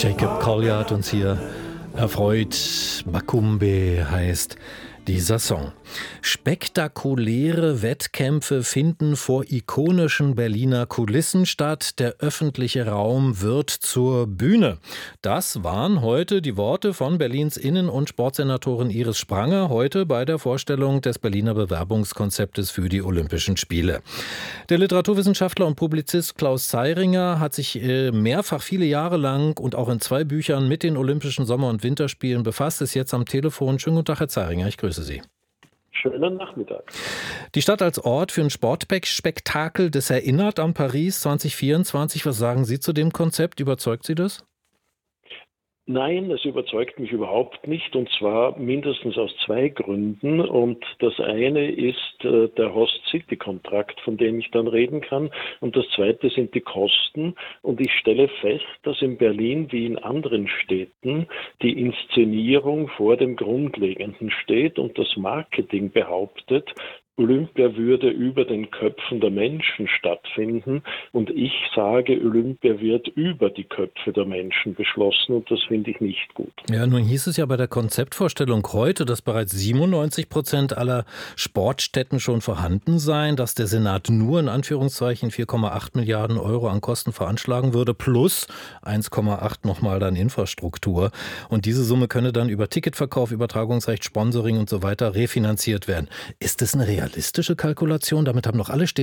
Jacob Collier hat uns hier erfreut. Makumbe heißt dieser Song. Spektakuläre Wettkämpfe finden vor ikonischen Berliner Kulissen statt. Der öffentliche Raum wird zur Bühne. Das waren heute die Worte von Berlins Innen- und Sportsenatorin Iris Spranger heute bei der Vorstellung des Berliner Bewerbungskonzeptes für die Olympischen Spiele. Der Literaturwissenschaftler und Publizist Klaus Zeiringer hat sich mehrfach viele Jahre lang und auch in 2 Büchern mit den Olympischen Sommer- und Winterspielen befasst, ist jetzt am Telefon. Schönen guten Tag, Herr Zeiringer, ich grüße Sie. Schönen Nachmittag. Die Stadt als Ort für ein Sportspektakel, das erinnert an Paris 2024. Was sagen Sie zu dem Konzept? Überzeugt Sie das? Nein, es überzeugt mich überhaupt nicht, und zwar mindestens aus 2 Gründen. Und das eine ist der Host-City-Kontrakt, von dem ich dann reden kann. Und das zweite sind die Kosten. Und ich stelle fest, dass in Berlin wie in anderen Städten die Inszenierung vor dem Grundlegenden steht und das Marketing behauptet, Olympia würde über den Köpfen der Menschen stattfinden, und ich sage, Olympia wird über die Köpfe der Menschen beschlossen, und das finde ich nicht gut. Ja, nun hieß es ja bei der Konzeptvorstellung heute, dass bereits 97% aller Sportstätten schon vorhanden seien, dass der Senat nur in Anführungszeichen 4,8 Milliarden Euro an Kosten veranschlagen würde, plus 1,8 nochmal dann Infrastruktur. Und diese Summe könne dann über Ticketverkauf, Übertragungsrecht, Sponsoring und so weiter refinanziert werden. Ist das eine realistische Kalkulation? Damit haben doch alle Städte